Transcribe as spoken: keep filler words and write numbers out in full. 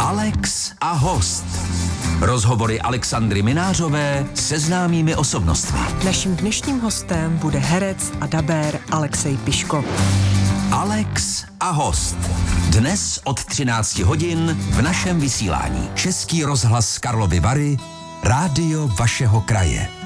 Alex a host. Rozhovory Alexandry Minářové se známými osobnostmi. Naším dnešním hostem bude herec a dabér Alexej Piško. Alex a host. Dnes od třinácti hodin v našem vysílání. Český rozhlas Karlovy Vary, rádio vašeho kraje.